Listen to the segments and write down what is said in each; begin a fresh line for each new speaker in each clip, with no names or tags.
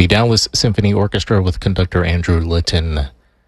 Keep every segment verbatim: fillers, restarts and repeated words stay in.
The Dallas Symphony Orchestra with conductor Andrew Litton.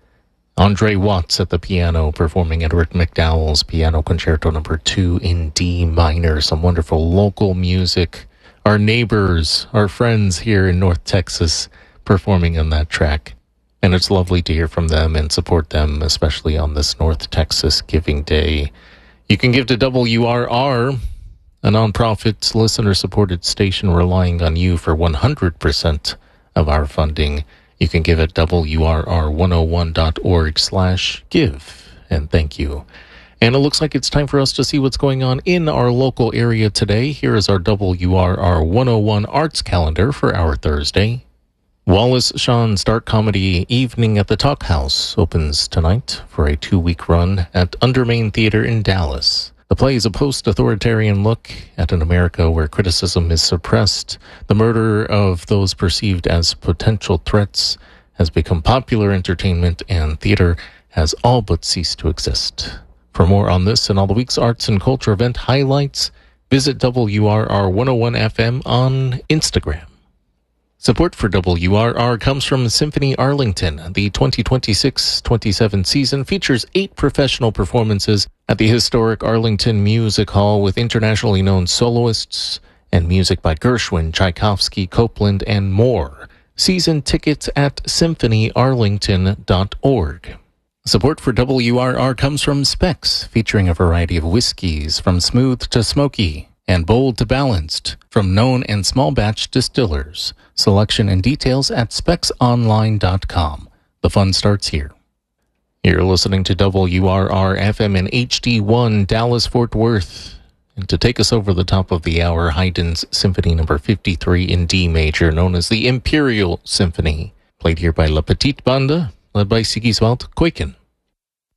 Andre Watts at the piano performing Edward McDowell's Piano Concerto number two in D minor. Some wonderful local music. Our neighbors, our friends here in North Texas performing on that track. And it's lovely to hear from them and support them, especially on this North Texas Giving Day. You can give to W R R, a nonprofit, listener-supported station relying on you for one hundred percent of our funding. You can give at W R R one oh one dot org slash give. And thank you. And it looks like it's time for us to see what's going on in our local area today. Here is our W R R one oh one Arts Calendar for our Thursday. Wallace Shawn's dark comedy Evening at the Talk House opens tonight for a two-week run at Undermain Theater in Dallas. The play is a post-authoritarian look at an America where criticism is suppressed. The murder of those perceived as potential threats has become popular entertainment, and theater has all but ceased to exist. For more on this and all the week's arts and culture event highlights, visit W R R one oh one F M on Instagram. Support for W R R comes from Symphony Arlington. The twenty twenty-six twenty-seven season features eight professional performances at the historic Arlington Music Hall with internationally known soloists and music by Gershwin, Tchaikovsky, Copland, and more. Season tickets at symphony arlington dot org. Support for W R R comes from Specs, featuring a variety of whiskeys from smooth to smoky and bold to balanced from known and small batch distillers. Selection and details at specs online dot com. The fun starts here. You're listening to W R R F M in H D one, Dallas-Fort Worth. And to take us over the top of the hour, Haydn's Symphony number fifty-three in D major, known as the Imperial Symphony, played here by La Petite Banda, led by Sigiswald Kuiken.